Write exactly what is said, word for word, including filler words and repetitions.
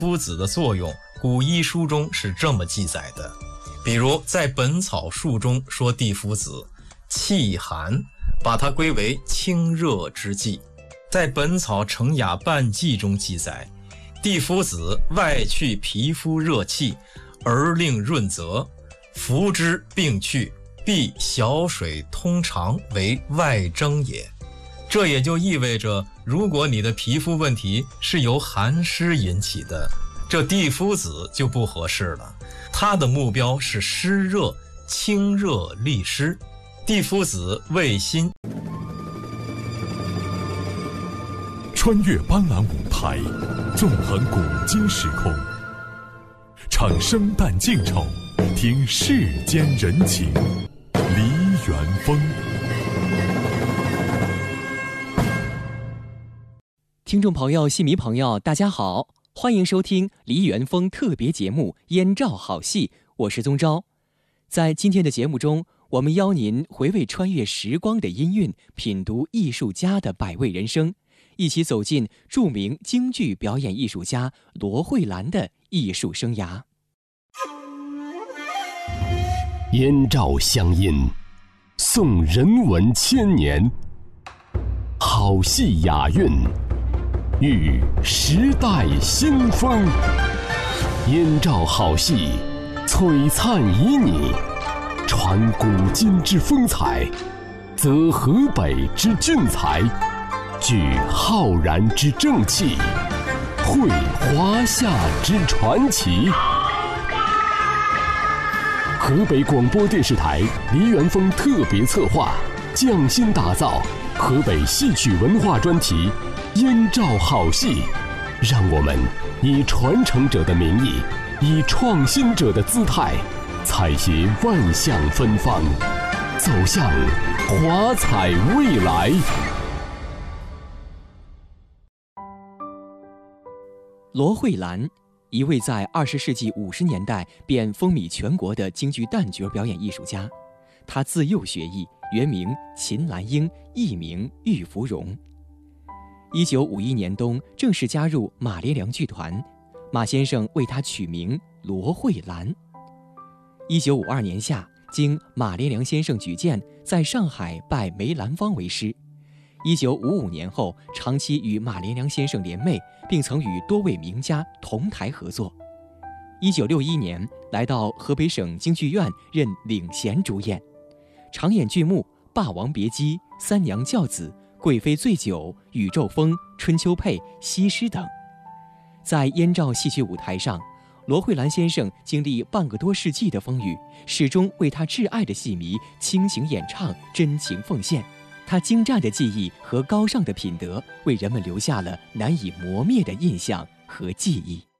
夫子的作用，古医书中是这么记载的。比如在《本草述》中说地夫子气寒，把它归为清热之剂。在《本草成雅半记》中记载，地夫子外去皮肤热气，而令润泽，服之病去，必小水通肠，为外征也。这也就意味着，如果你的皮肤问题是由寒湿引起的，这地夫子就不合适了。它的目标是湿热，清热利湿。地夫子味辛。 穿越斑斓舞台，纵横古今时空，唱生旦净丑，听世间人情。梨园风。 听众朋友、戏迷朋友，大家好，欢迎收听梨园风特别节目《燕赵好戏》，我是宗昭。在今天的节目中，我们邀您回味穿越时光的音韵，品读艺术家的百味人生，一起走进著名京剧表演艺术家罗慧兰的艺术生涯。 燕赵乡音，颂人文千年，好戏雅韵，遇时代新风。燕赵好戏，璀璨旖旎，传古今之风采，则河北之俊才，聚浩然之正气，绘华夏之传奇。河北广播电视台梨园风特别策划，匠心打造河北戏曲文化专题《燕赵好戏》，让我们以传承者的名义，以创新者的姿态，采撷万象芬芳，走向华彩未来。 罗慧兰，一位在二十世纪五十年代便风靡全国的京剧旦角表演艺术家。她自幼学艺，原名秦兰英，艺名玉芙蓉。一九五一年冬，正式加入马连良剧团，马先生为她取名罗慧兰。一九五二年夏，经马连良先生举荐，在上海拜梅兰芳为师。一九五五年后，长期与马连良先生联袂，并曾与多位名家同台合作。一九六一年，来到河北省京剧院任领衔主演，常演剧目《霸王别姬》《三娘教子》《贵妃醉酒》《宇宙风》《春秋配》《西施》等。在燕赵戏曲舞台上，罗慧兰先生经历半个多世纪的风雨，始终为他挚爱的戏迷倾情演唱，真情奉献。他精湛的技艺和高尚的品德，为人们留下了难以磨灭的印象和记忆。